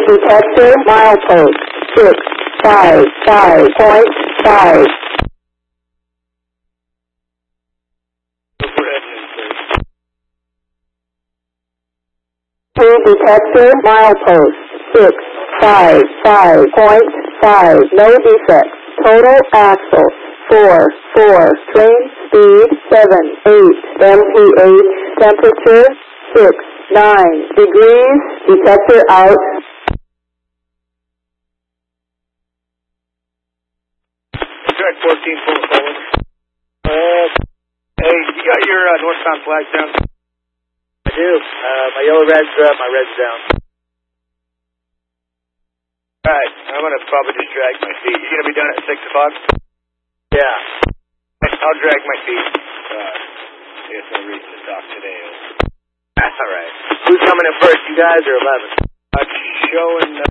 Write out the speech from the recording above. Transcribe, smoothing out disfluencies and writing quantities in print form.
detector, milepost 655.5. Detector, milepost 655.5. No defects. Total axle 4. Train speed 7.8. MPH temperature 6.9 degrees. Detector out. Track 14 full forward. Hey, you got your northbound flag down? I do. My yellow red's up, my red's down. Alright, I'm going to probably just drag my feet. You going to be done at 6 o'clock? Yeah. I'll drag my feet. There's no reason to talk today. That's alright. Who's coming in first, you guys or 11? Showing